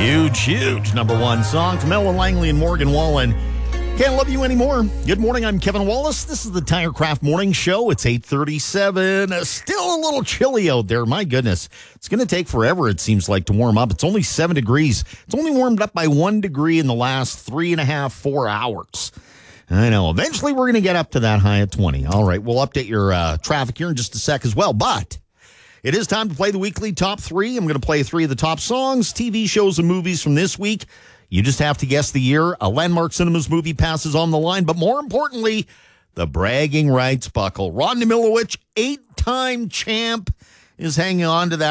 Huge number one song from Ellen Langley and Morgan Wallen. Can't Love You Anymore. Good morning, I'm Kevin Wallace. This is the TireCraft Morning Show. It's 8:37. Still a little chilly out there. My goodness. It's going to take forever, it seems like, to warm up. It's only 7 degrees. It's only warmed up by 1 degree in the last 3.5, 4 hours. I know. Eventually, we're going to get up to that high at 20. All right, we'll update your traffic here in just a sec as well. But it is time to play the weekly top 3. I'm going to play 3 of the top songs, TV shows, and movies from this week. You just have to guess the year a Landmark Cinemas movie passes on the line. But more importantly, the bragging rights buckle. Ron Nemilowicz, 8-time champ, is hanging on to that.